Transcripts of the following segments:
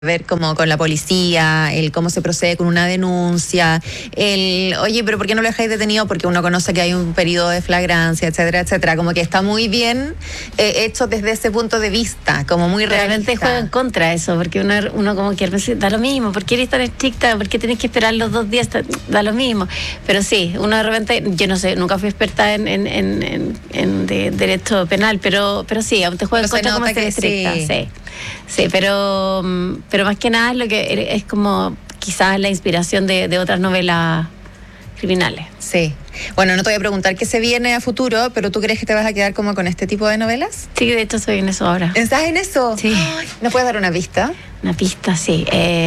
ver como con la policía, el cómo se procede con una denuncia, oye, pero ¿por qué no lo dejáis detenido? Porque uno conoce que hay un periodo de flagrancia, etcétera, etcétera. Como que está muy bien hecho desde ese punto de vista, como muy realmente realista. Juega en contra de eso, porque uno como que da lo mismo, ¿por qué eres tan estricta? ¿Por qué tenés que esperar los 2 días? Da lo mismo. Pero sí, uno de repente, yo no sé, nunca fui experta en derecho penal, pero sí, te juega en contra como ser estricta, sí. Sí, pero más que nada es lo que es como quizás la inspiración de otras novelas criminales. Sí. Bueno, no te voy a preguntar qué se viene a futuro, pero ¿tú crees que te vas a quedar como con este tipo de novelas? Sí, de hecho estoy en eso ahora. ¿Estás en eso? Sí. Ay, ¿no puedes dar una pista? Una pista, sí.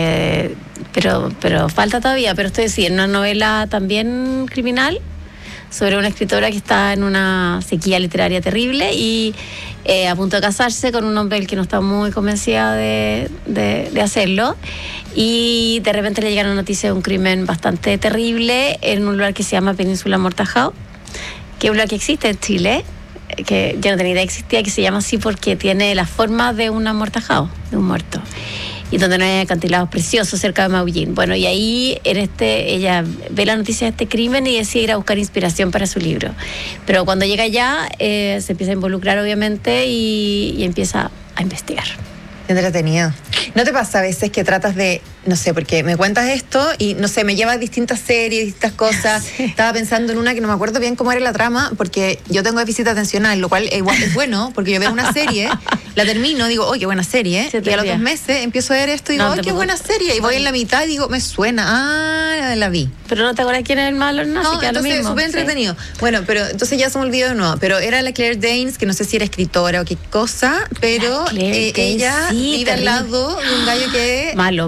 Pero falta todavía. Pero estoy en una novela también criminal sobre una escritora que está en una sequía literaria terrible y a punto de casarse con un hombre del que no está muy convencida de hacerlo, y de repente le llega una noticia de un crimen bastante terrible en un lugar que se llama Península Amortajao, que es un lugar que existe en Chile, que yo no tenía idea que existía, que se llama así porque tiene la forma de un amortajao, de un muerto, y donde no hay acantilados preciosos cerca de Maullín. Bueno, y ahí ella ve la noticia de este crimen y decide ir a buscar inspiración para su libro. Pero cuando llega allá, se empieza a involucrar, obviamente, y empieza a investigar. Entretenido. ¿No te pasa a veces que tratas de, no sé, porque me cuentas esto y, no sé, me lleva a distintas series, distintas cosas? Sí. Estaba pensando en una que no me acuerdo bien cómo era la trama, porque yo tengo déficit atencional, lo cual igual es bueno, porque yo veo una serie, la termino, digo, ¡oh, qué buena serie! Y a los 2 meses empiezo a ver esto y digo, ¡oh, qué buena serie! Y voy en la mitad y digo, me suena, la vi. Pero no te acuerdas quién es el malo, no, no, entonces súper entretenido. Bueno, pero entonces ya se me olvidó de nuevo, pero era la Claire Danes, que no sé si era escritora o qué cosa, pero ella vive al lado de un gallo que es malo.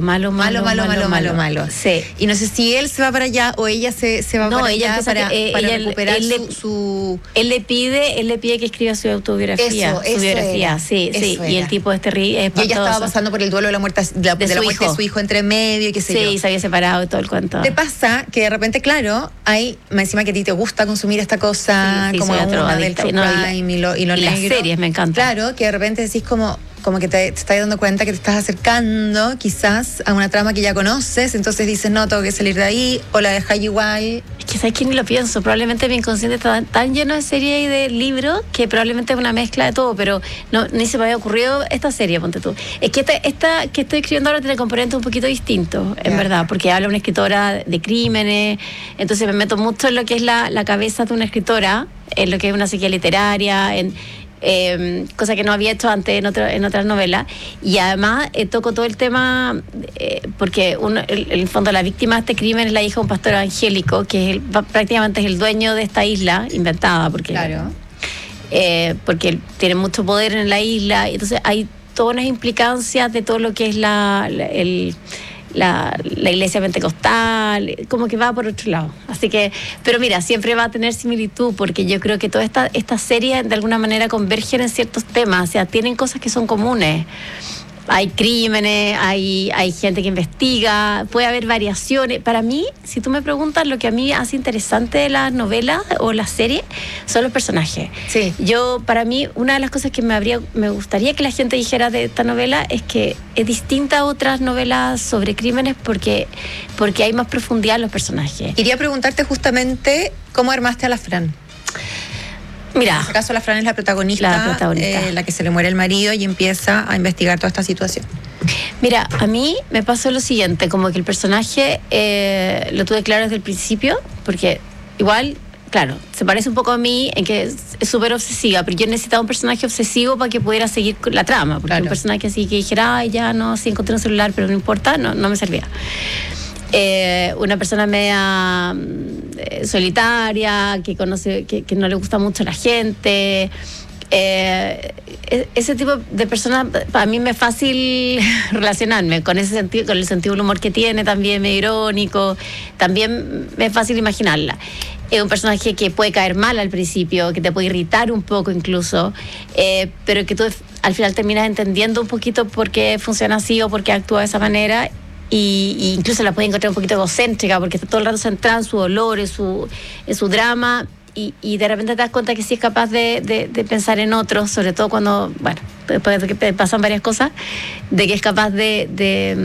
Sí. Y no sé si él se va para allá o ella se va para allá para recuperar su... Él le pide que escriba su autobiografía. Eso biografía, sí. Era. Y el tipo es terrible. Y ella estaba pasando por el duelo de la muerte de su hijo entre medio y qué sé yo. Sí, se había separado y todo el cuento. ¿Te pasa que de repente, claro, hay, encima que a ti te gusta consumir esta cosa, sí, como una del true crime y lo negro? Las series me encantan. Claro, que de repente decís como que te estás dando cuenta que te estás acercando quizás a una trama que ya conoces, entonces dices, no, tengo que salir de ahí, o la dejas igual. Es que sabes que ni lo pienso, probablemente mi inconsciente está tan lleno de series y de libros que probablemente es una mezcla de todo, pero no, ni se me había ocurrido esta serie, ponte tú. Es que esta que estoy escribiendo ahora tiene componentes un poquito distintos, en verdad, porque habla una escritora de crímenes, entonces me meto mucho en lo que es la cabeza de una escritora, en lo que es una sequía literaria, cosa que no había hecho antes en otras novelas, y además toco todo el tema porque en el fondo la víctima de este crimen es la hija de un pastor evangélico que prácticamente es el dueño de esta isla inventada, porque claro, porque él tiene mucho poder en la isla, entonces hay todas unas implicancias de todo lo que es la iglesia pentecostal, como que va por otro lado. Así que, pero mira, siempre va a tener similitud, porque yo creo que todas estas series de alguna manera convergen en ciertos temas, o sea, tienen cosas que son comunes. Hay crímenes, hay gente que investiga, puede haber variaciones. Para mí, si tú me preguntas, lo que a mí hace interesante de las novelas o las series son los personajes. Sí. Para mí, una de las cosas que me gustaría que la gente dijera de esta novela es que es distinta a otras novelas sobre crímenes porque hay más profundidad en los personajes. Quería preguntarte justamente cómo armaste a la Fran. Mira, en este caso la Fran es la protagonista. La que se le muere el marido y empieza a investigar toda esta situación. Mira, a mí me pasó lo siguiente, como que el personaje lo tuve claro desde el principio, porque igual, claro, se parece un poco a mí en que es súper obsesiva, pero yo necesitaba un personaje obsesivo para que pudiera seguir con la trama, porque claro, un personaje así que dijera, ay, ya no, sí encontré un celular, pero no importa, no me servía. Una persona media solitaria, que conoce, que no le gusta mucho a la gente. Ese tipo de persona, para mí me es fácil relacionarme con ese sentido, con el sentido del humor que tiene, también medio irónico, también me es fácil imaginarla. Es un personaje que puede caer mal al principio, que te puede irritar un poco incluso, pero que tú al final terminas entendiendo un poquito por qué funciona así o por qué actúa de esa manera. Y incluso la puede encontrar un poquito egocéntrica porque está todo el rato centrada en su dolor, en su drama, y de repente te das cuenta que sí es capaz de pensar en otros, sobre todo cuando, bueno, después de que pasan varias cosas, de que es capaz de